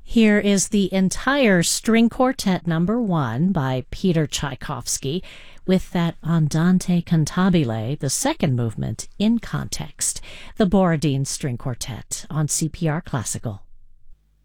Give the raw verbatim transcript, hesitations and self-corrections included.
Here is the entire String Quartet Number One by Peter Tchaikovsky with that Andante cantabile, the second movement, in context. The Borodin String Quartet on C P R Classical.